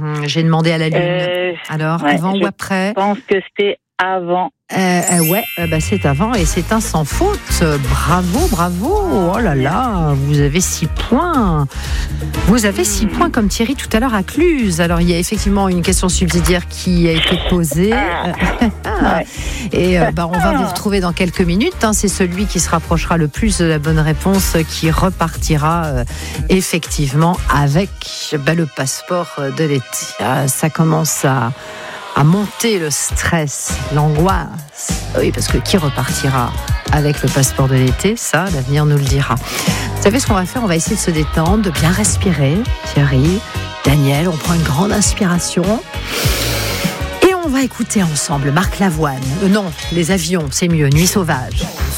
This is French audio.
J'ai demandé à la Lune. Alors, ouais, avant ou après? Je pense que c'était avant. C'est avant et c'est un sans faute. Bravo. Oh là là, vous avez 6 points. Vous avez 6 points comme Thierry tout à l'heure à Cluse. Alors, il y a effectivement une question subsidiaire qui a été posée. Et on va vous retrouver dans quelques minutes. C'est celui qui se rapprochera le plus de la bonne réponse qui repartira effectivement avec le passeport de l'été. Ça commence à monter le stress, l'angoisse. Oui, parce que qui repartira avec le passeport de l'été, ça, l'avenir nous le dira. Vous savez ce qu'on va faire? On va essayer de se détendre, de bien respirer. Thierry, Daniel, on prend une grande inspiration. Et on va écouter ensemble Marc Lavoine. Non, Les Avions, c'est mieux, Nuit sauvage.